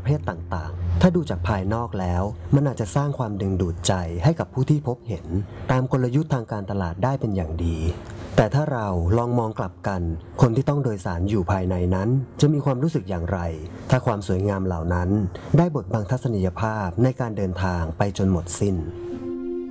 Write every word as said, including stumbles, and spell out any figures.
ภทต่างๆถ้าดูจากภายนอกแล้วมันอาจจะสร้างความดึงดูดใจให้กับผู้ที่พบเห็นตามกลยุทธ์ทางการตลาดได้เป็นอย่างดีแต่ถ้าเราลองมองกลับกันคนที่ต้องโดยสารอยู่ภายในนั้นจะมีความรู้สึกอย่างไรถ้าความสวยงามเหล่านั้นได้บดบังทัศนียภาพในการเดินทางไปจนหมดสิ้น